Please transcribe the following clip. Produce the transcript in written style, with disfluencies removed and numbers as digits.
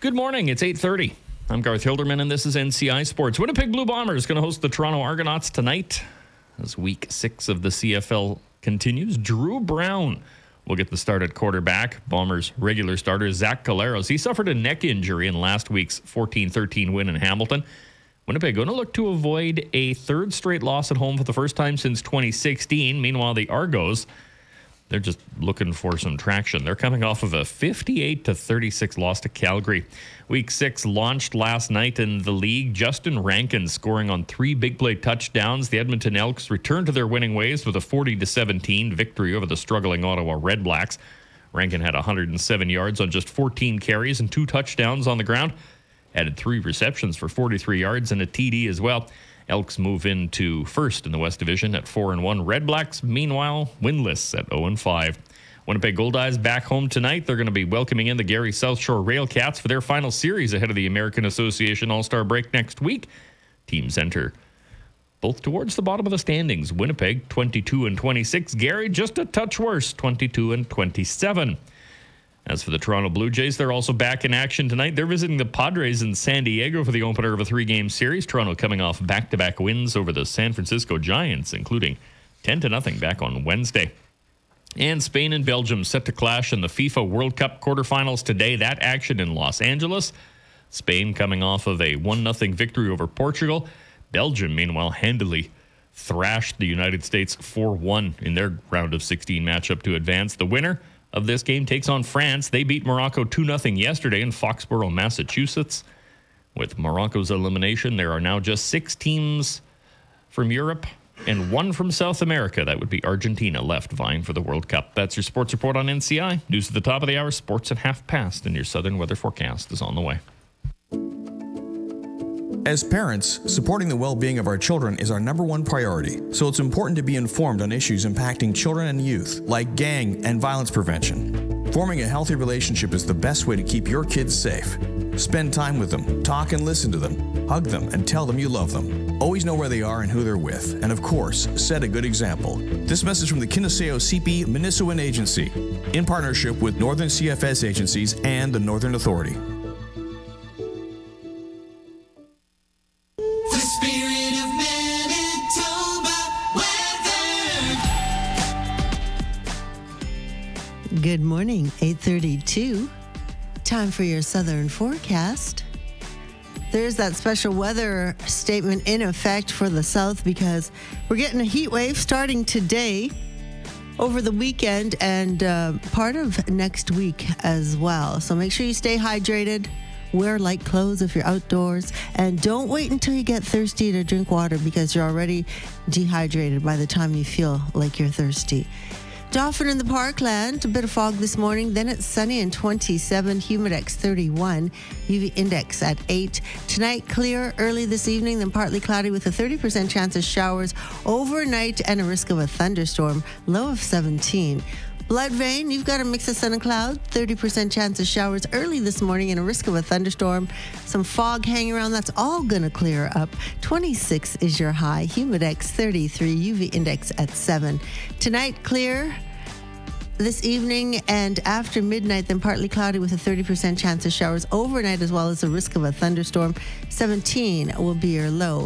Good morning. It's 8:30. I'm Garth Hilderman, and this is NCI Sports. Winnipeg Blue Bombers going to host the Toronto Argonauts tonight as Week 6 of the CFL continues. Drew Brown will get the start at quarterback. Bombers regular starter Zach Collaros. He suffered a neck injury in last week's 14-13 win in Hamilton. Winnipeg going to look to avoid a third straight loss at home for the first time since 2016. Meanwhile, the Argos, they're just looking for some traction. They're coming off of a 58-36 loss to Calgary. Week 6 launched last night in the league. Justin Rankin scoring on 3 big play touchdowns. The Edmonton Elks returned to their winning ways with a 40-17 victory over the struggling Ottawa Redblacks. Rankin had 107 yards on just 14 carries and 2 touchdowns on the ground. Added 3 receptions for 43 yards and a TD as well. Elks move into first in the West Division at 4-1. Redblacks, meanwhile, winless at 0-5. Winnipeg Goldeyes back home tonight. They're going to be welcoming in the Gary South Shore Railcats for their final series ahead of the American Association All-Star break next week. Teams enter both towards the bottom of the standings. Winnipeg 22-26. Gary just a touch worse, 22-27. As for the Toronto Blue Jays, they're also back in action tonight. They're visiting the Padres in San Diego for the opener of a 3-game series. Toronto coming off back-to-back wins over the San Francisco Giants, including 10-0 back on Wednesday. And Spain and Belgium set to clash in the FIFA World Cup quarterfinals today. That action in Los Angeles. Spain coming off of a 1-0 victory over Portugal. Belgium, meanwhile, handily thrashed the United States 4-1 in their round of 16 matchup to advance. The winner of this game takes on France. They beat Morocco 2-0 yesterday in Foxborough, Massachusetts. With Morocco's elimination, there are now just 6 teams from Europe and 1 from South America. That would be Argentina left vying for the World Cup. That's your sports report on NCI. News at the top of the hour, sports at half past, and your southern weather forecast is on the way. As parents, supporting the well-being of our children is our #1 priority, so it's important to be informed on issues impacting children and youth, like gang and violence prevention. Forming a healthy relationship is the best way to keep your kids safe. Spend time with them, talk and listen to them, hug them and tell them you love them. Always know where they are and who they're with, and of course, set a good example. This message from the Kiniseo CP Minnesota Agency, in partnership with Northern CFS agencies and the Northern Authority. Good morning, 8:32. Time for your southern forecast. There's that special weather statement in effect for the south because we're getting a heat wave starting today, over the weekend, and part of next week as well. So make sure you stay hydrated. Wear light clothes if you're outdoors, and don't wait until you get thirsty to drink water because you're already dehydrated by the time you feel like you're thirsty. Dauphin in the Parkland, a bit of fog this morning, then it's sunny and 27, humidex 31, UV index at 8. Tonight, clear early this evening, then partly cloudy with a 30% chance of showers overnight and a risk of a thunderstorm, low of 17. Blood vein, you've got a mix of sun and cloud, 30% chance of showers early this morning and a risk of a thunderstorm. Some fog hanging around, that's all going to clear up. 26 is your high, humidex 33, UV index at 7. Tonight, clear this evening and after midnight, then partly cloudy with a 30% chance of showers overnight as well as a risk of a thunderstorm. 17 will be your low.